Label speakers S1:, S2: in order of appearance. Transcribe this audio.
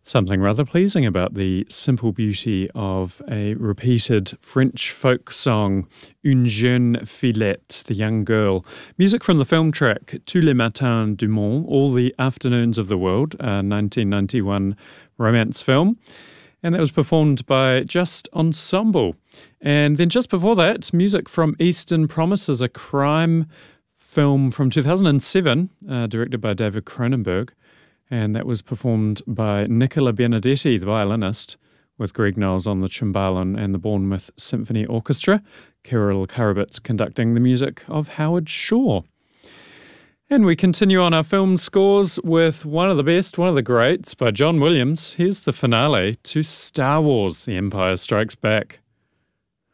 S1: Something rather pleasing about the simple beauty of a repeated French folk song, Une jeune fillette, the young girl. Music from the film track Tous les matins du monde, All the Afternoons of the World, a 1991 romance film. And that was performed by Just Ensemble. And then just before that, music from Eastern Promises, a crime film from 2007, directed by David Cronenberg. And that was performed by Nicola Benedetti, the violinist, with Greg Knowles on the cimbalom and the Bournemouth Symphony Orchestra, Kirill Karabits conducting the music of Howard Shore. And we continue on our film scores with one of the best, one of the greats by John Williams. Here's the finale to Star Wars: The Empire Strikes Back.